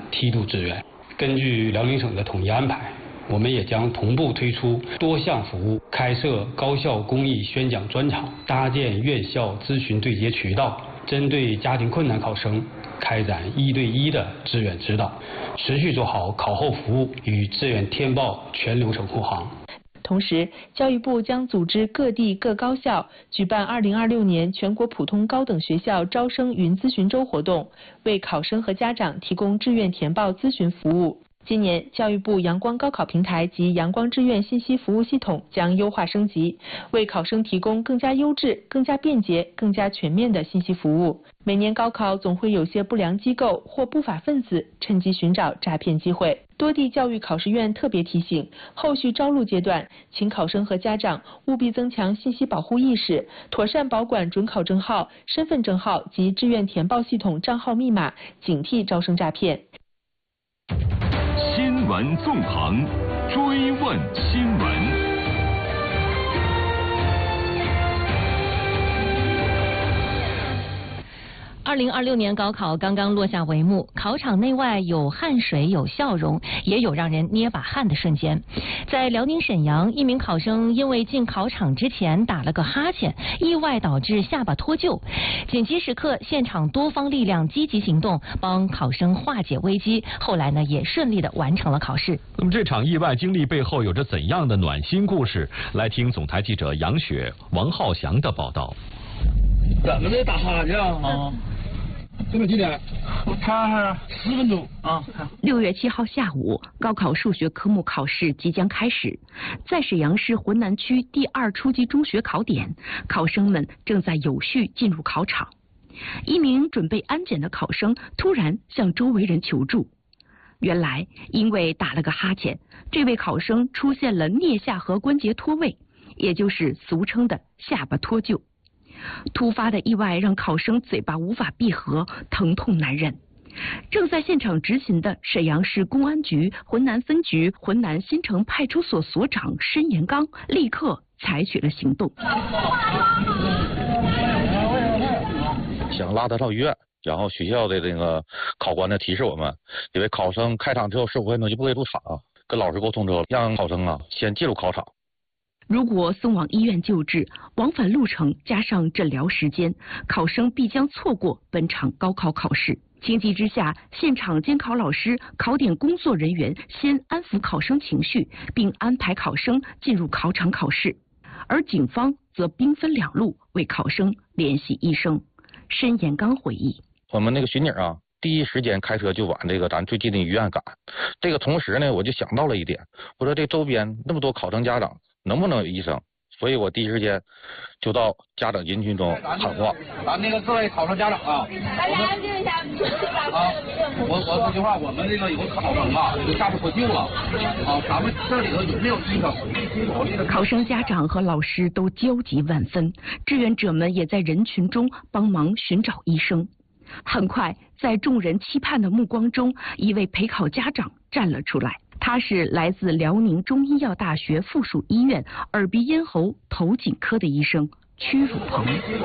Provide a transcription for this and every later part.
梯度支援。根据辽宁省的统一安排，我们也将同步推出多项服务，开设高校公益宣讲专场，搭建院校咨询对接渠道，针对家庭困难考生开展1对1的志愿指导，持续做好考后服务与志愿填报全流程护航。 同时，教育部将组织各地各高校举办2026年全国普通高等学校招生云咨询周活动，为考生和家长提供志愿填报咨询服务。今年，教育部阳光高考平台及阳光志愿信息服务系统将优化升级，为考生提供更加优质、更加便捷、更加全面的信息服务。每年高考总会有些不良机构或不法分子趁机寻找诈骗机会。多地教育考试院特别提醒，后续招录阶段，请考生和家长务必增强信息保护意识，妥善保管准考证号、身份证号及志愿填报系统账号密码，警惕招生诈骗。 新闻纵横，追问新闻。 2026年高考刚刚落下帷幕，考场内外有汗水，有笑容，也有让人捏把汗的瞬间。在辽宁沈阳，一名考生因为进考场之前打了个哈欠，意外导致下巴脱臼。紧急时刻，现场多方力量积极行动，帮考生化解危机。后来呢，也顺利的完成了考试。 那么这场意外经历背后有着怎样的暖心故事？来听总台记者杨雪、王浩翔的报道。 怎么的打哈欠啊？现在几点？我看看10分钟啊。 6月7号下午，高考数学科目考试即将开始，在沈阳市浑南区第2初级中学考点，考生们正在有序进入考场。一名准备安检的考生突然向周围人求助。原来，因为打了个哈欠，这位考生出现了颞下颌关节脱位，也就是俗称的下巴脱臼。突发的意外让考生嘴巴无法闭合，疼痛难忍。正在现场执勤的沈阳市公安局浑南分局浑南新城派出所所长申延刚立刻采取了行动， 想拉他到医院，然后学校的那个考官呢提示我们，因为考生开场之后15分钟就不可以入场，跟老师沟通之后，让考生先进入考场。 如果送往医院救治，往返路程加上诊疗时间，考生必将错过本场高考考试。情急之下，现场监考老师、考点工作人员先安抚考生情绪，并安排考生进入考场考试。而警方则兵分2路为考生联系医生。申延刚回忆： 我们那个巡警第一时间开车就往这个咱最近的医院赶。这个同时呢，我就想到了一点，我说这周边那么多考生家长，能不能有医生？所以我第一时间就到家长人群中喊话： 咱那个各位考生家长大家安静一下，我说句话，我们这个有个考生就下巴脱臼了咱们这里头有没有医生？ 考生家长和老师都焦急万分，志愿者们也在人群中帮忙寻找医生。很快，在众人期盼的目光中，一位陪考家长站了出来。他是来自辽宁中医药大学附属医院耳鼻咽喉头颈科的医生屈汝鹏。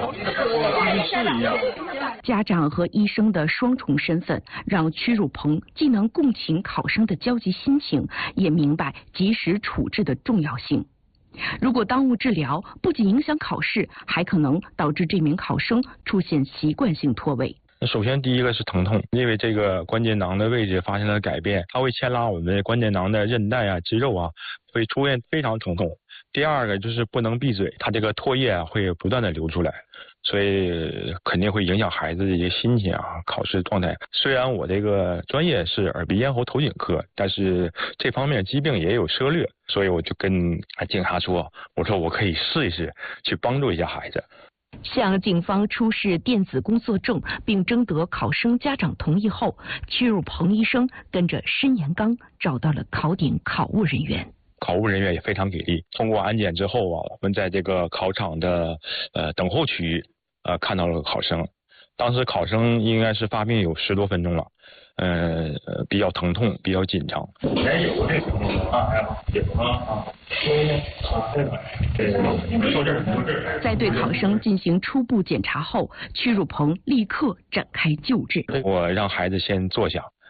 家长和医生的双重身份，让屈汝鹏既能共情考生的焦急心情，也明白及时处置的重要性。如果耽误治疗，不仅影响考试，还可能导致这名考生出现习惯性脱位。 首先，第一个是疼痛，因为这个关节囊的位置发生了改变，它会牵拉我们关节囊的韧带肌肉会出现非常疼痛。第二个就是不能闭嘴，它这个唾液会不断的流出来，所以肯定会影响孩子的一些心情考试状态。虽然我这个专业是耳鼻咽喉头颈科，但是这方面疾病也有涉略，所以我就跟警察说，我说我可以试一试，去帮助一下孩子。 向警方出示电子工作证并征得考生家长同意后，屈汝鹏医生跟着申延刚找到了考点考务人员。 考务人员也非常给力，通过安检之后我们在这个考场的等候区域看到了考生。当时考生应该是发病有10多分钟了，比较疼痛，比较紧张。 在对考生进行初步检查后，屈汝鹏立刻展开救治。 我让孩子先坐下，